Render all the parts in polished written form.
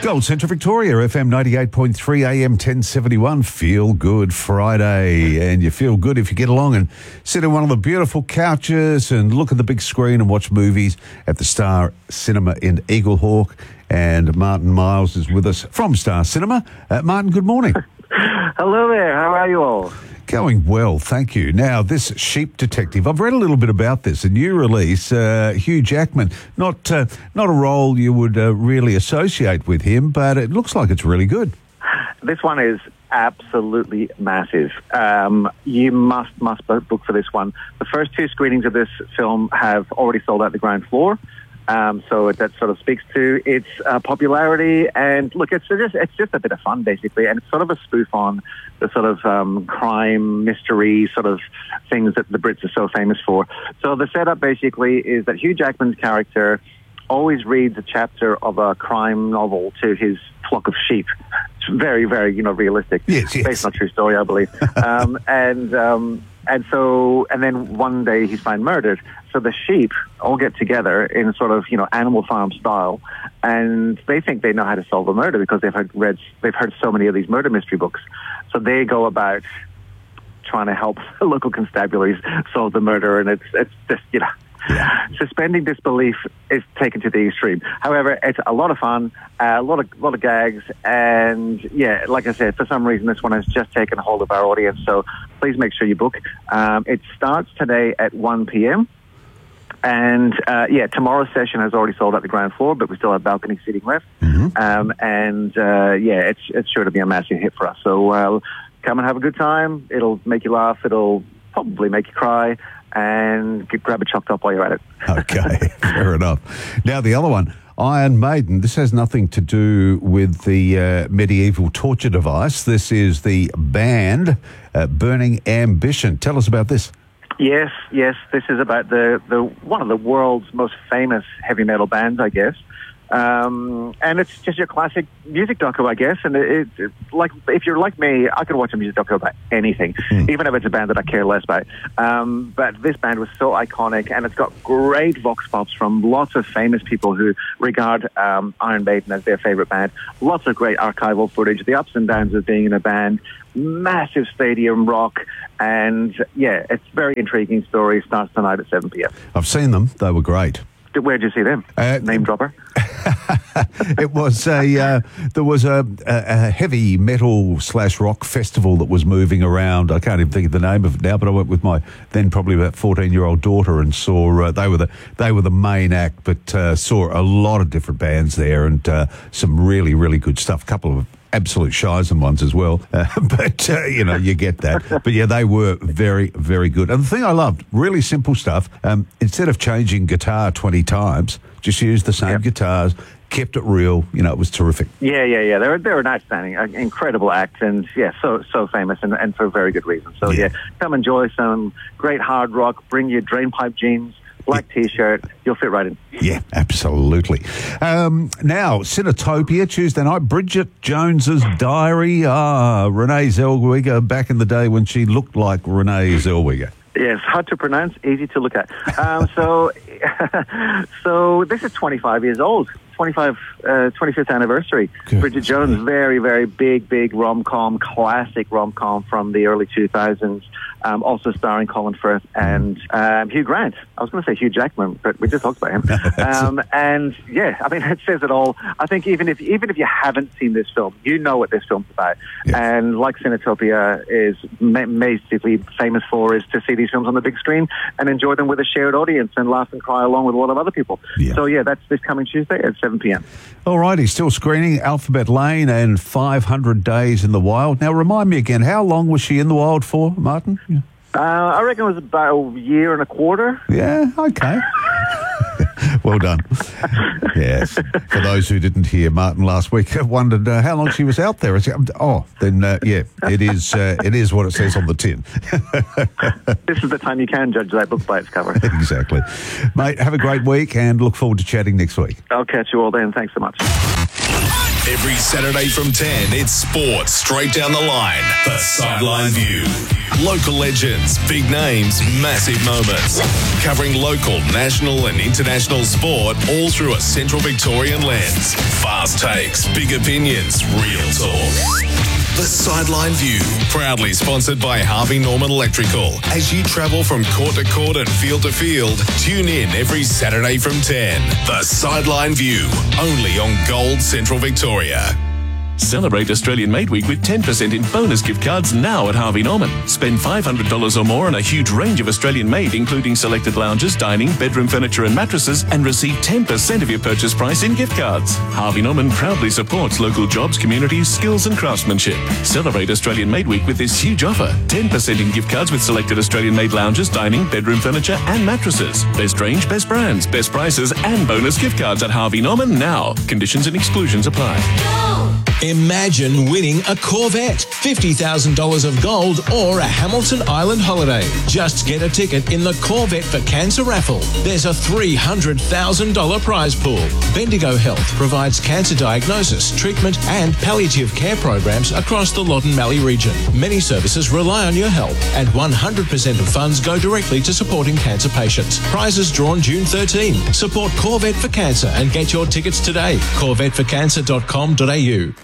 Gold Centre Victoria, FM 98.3, AM 1071. Feel Good Friday. And you feel good if you get along and sit in one of the beautiful couches and look at the big screen and watch movies at the Star Cinema in Eaglehawk. And Martin Miles is with us from Star Cinema. Martin, good morning. Hello there. How are you all? Going well, thank you. Now, this Sheep Detective, I've read a little bit about this. A new release, Hugh Jackman. Not a role you would really associate with him, but it looks like it's really good. This one is absolutely massive. You must book for this one. The first two screenings of this film have already sold out the ground floor. So that sort of speaks to its popularity, and look, it's just a bit of fun basically, and it's sort of a spoof on the sort of crime mystery sort of things that the Brits are so famous for. So the setup basically is that Hugh Jackman's character always reads a chapter of a crime novel to his flock of sheep. It's very, very realistic. Yes. Based on a true story, I believe. And then one day he's found murdered. So the sheep all get together in sort of, Animal Farm style, and they think they know how to solve a murder because they've heard so many of these murder mystery books. So they go about trying to help local constabularies solve the murder, and it's just, suspending disbelief is taken to the extreme. However, it's a lot of fun, a lot of gags, and like I said, for some reason this one has just taken hold of our audience. So please make sure you book. It starts today at 1 p.m. And tomorrow's session has already sold out the ground floor, but we still have balcony seating left. Mm-hmm. It's sure to be a massive hit for us. So come and have a good time. It'll make you laugh. It'll probably make you cry. And grab a chopped up while you're at it. Okay, fair enough. Now, the other one, Iron Maiden. This has nothing to do with the medieval torture device. This is the band Burning Ambition. Tell us about this. Yes. This is about the one of the world's most famous heavy metal bands, I guess. And it's just your classic music doco, I guess. And it's like, if you're like me, I could watch a music doco about anything, even if it's a band that I care less about. But this band was so iconic, and it's got great vox pops from lots of famous people who regard Iron Maiden as their favorite band. Lots of great archival footage, the ups and downs of being in a band, massive stadium rock, and it's a very intriguing story. Starts tonight at 7 p.m. I've seen them. They were great. Where did you see them? Name dropper? It was there was a heavy metal / rock festival that was moving around. I can't even think of the name of it now, but I went with my then probably about 14-year-old daughter and saw they were the main act, but saw a lot of different bands there and some really, really good stuff. A couple of absolute shizen ones as well, but you get that. But they were very, very good. And the thing I loved, really simple stuff. Instead of changing guitar 20 times, just use the same guitars. Kept it real. It was terrific. Yeah. They're an outstanding, incredible act, and so famous, and for a very good reason. So come enjoy some great hard rock. Bring your drainpipe jeans. Black T-shirt, you'll fit right in. Yeah, absolutely. Now, Cinetopia, Tuesday night, Bridget Jones's Diary. Renee Zellweger, back in the day when she looked like Renee Zellweger. Yes, hard to pronounce, easy to look at. So this is 25 years old. 25th anniversary. Good. Bridget Jones, very, very big rom-com, classic rom-com from the early 2000s, also starring Colin Firth and Hugh Grant. I was going to say Hugh Jackman, but we just talked about him. It says it all. I think even if you haven't seen this film, you know what this film's about. Yes. And like Cinetopia is basically famous for, is to see these films on the big screen and enjoy them with a shared audience and laugh and cry along with a lot of other people. Yeah. So that's this coming Tuesday at 7 p.m. All righty, still screening Alphabet Lane and 500 Days in the Wild. Now, remind me again, how long was she in the wild for, Martin? I reckon it was about a year and a quarter. Yeah, okay. Well done. Yes. For those who didn't hear Martin last week, wondered how long she was out there. It is what it says on the tin. This is the time you can judge that book by its cover. Exactly. Mate, have a great week and look forward to chatting next week. I'll catch you all then. Thanks so much. Every Saturday from 10, it's sports straight down the line. The Sideline View. Local legends, big names, massive moments. Covering local, national and international sport all through a Central Victorian lens. Fast takes, big opinions, real talk. The Sideline View, proudly sponsored by Harvey Norman Electrical. As you travel from court to court and field to field, tune in every Saturday from 10. The Sideline View, only on Gold Central Victoria. Celebrate Australian Made Week with 10% in bonus gift cards now at Harvey Norman. Spend $500 or more on a huge range of Australian made, including selected lounges, dining, bedroom furniture and mattresses, and receive 10% of your purchase price in gift cards. Harvey Norman proudly supports local jobs, communities, skills and craftsmanship. Celebrate Australian Made Week with this huge offer. 10% in gift cards with selected Australian made lounges, dining, bedroom furniture and mattresses. Best range, best brands, best prices and bonus gift cards at Harvey Norman now. Conditions and exclusions apply. Imagine winning a Corvette, $50,000 of gold, or a Hamilton Island holiday. Just get a ticket in the Corvette for Cancer raffle. There's a $300,000 prize pool. Bendigo Health provides cancer diagnosis, treatment, and palliative care programs across the Loddon Mallee region. Many services rely on your help, and 100% of funds go directly to supporting cancer patients. Prizes drawn June 13. Support Corvette for Cancer and get your tickets today. CorvetteForCancer.com.au.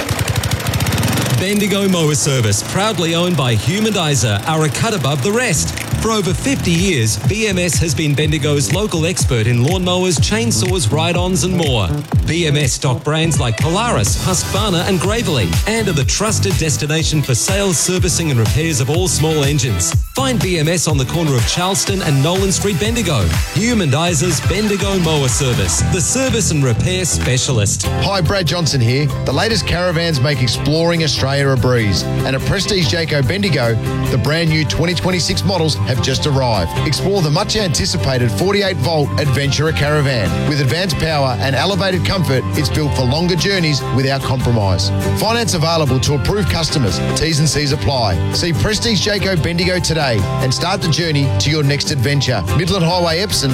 Bendigo Mower Service, proudly owned by Humanizer, are a cut above the rest. For over 50 years, BMS has been Bendigo's local expert in lawnmowers, chainsaws, ride-ons and more. BMS stock brands like Polaris, Husqvarna and Gravely, and are the trusted destination for sales, servicing and repairs of all small engines. Find BMS on the corner of Charleston and Nolan Street, Bendigo. Humandizer's Bendigo Mower Service, the service and repair specialist. Hi, Brad Johnson here. The latest caravans make exploring Australia a breeze. And at Prestige Jayco Bendigo, the brand new 2026 models have just arrived. Explore the much anticipated 48-volt Adventurer Caravan. With advanced power and elevated comfort, it's built for longer journeys without compromise. Finance available to approved customers. T's and C's apply. See Prestige Jayco Bendigo today and start the journey to your next adventure. Midland Highway, Epsom,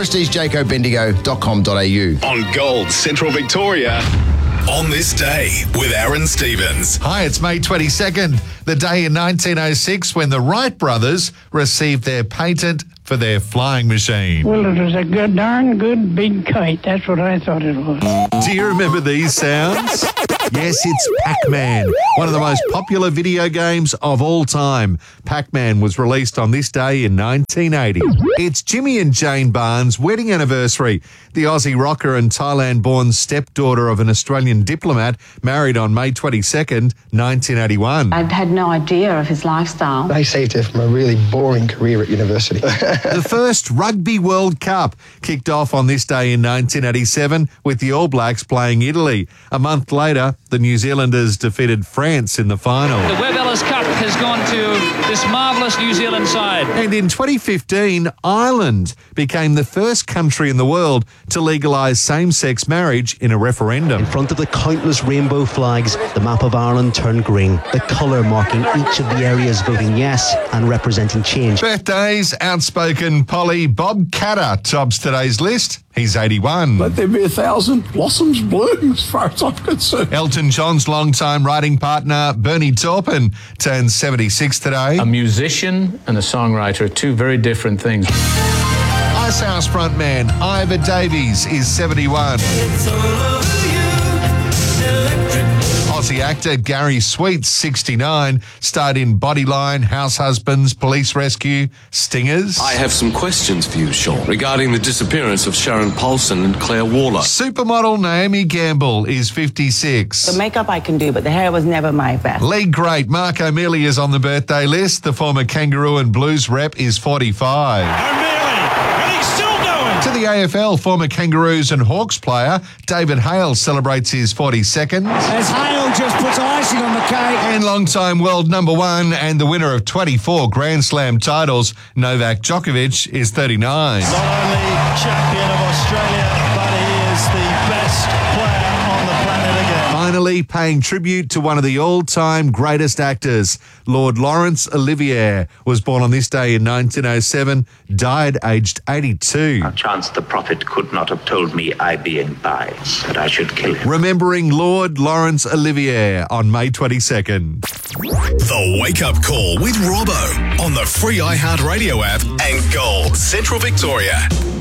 prestigejaycobendigo.com.au. On Gold Central Victoria. On this day with Aaron Stevens. Hi, it's May 22nd, the day in 1906 when the Wright brothers received their patent for their flying machine. Well, it was a darn good big kite. That's what I thought it was. Do you remember these sounds? Yes, it's Pac-Man, one of the most popular video games of all time. Pac-Man was released on this day in 1980. It's Jimmy and Jane Barnes' wedding anniversary. The Aussie rocker and Thailand-born stepdaughter of an Australian diplomat married on May 22nd, 1981. I had no idea of his lifestyle. They saved her from a really boring career at university. The first Rugby World Cup kicked off on this day in 1987 with the All Blacks playing Italy. A month later, the New Zealanders defeated France in the final. The Webb Ellis Cup has gone to this marvellous New Zealand side. And in 2015, Ireland became the first country in the world to legalise same-sex marriage in a referendum. In front of the countless rainbow flags, the map of Ireland turned green, the colour marking each of the areas voting yes and representing change. Birthdays, outspoken Polly Bob Catter tops today's list. He's 81. Let there be 1,000 blossoms bloom as far as I'm concerned. Elton John's longtime writing partner Bernie Taupin turns 76 today. A musician and a songwriter are two very different things. Icehouse frontman Ivor Davies is 71. Aussie actor Gary Sweet's 69, starred in Bodyline, House Husbands, Police Rescue, Stingers. I have some questions for you, Sean, regarding the disappearance of Sharon Paulson and Claire Waller. Supermodel Naomi Gamble is 56. The makeup I can do, but the hair was never my best. League great Mark O'Mealy is on the birthday list. The former Kangaroo and Blues rep is 45. To the AFL, former Kangaroos and Hawks player David Hale celebrates his 42nd. As Hale just puts icing on the cake. And long-time world number one and the winner of 24 Grand Slam titles, Novak Djokovic, is 39. Not only champion of Australia, but he is the best player on the planet again. Finally, paying tribute to one of the all-time greatest actors. Lord Laurence Olivier was born on this day in 1907, died aged 82. Chance the prophet could not have told me, I being by, that I should kill him. Remembering Lord Laurence Olivier on May 22nd. The Wake Up Call with Robbo on the free iHeartRadio app and Gold Central Victoria.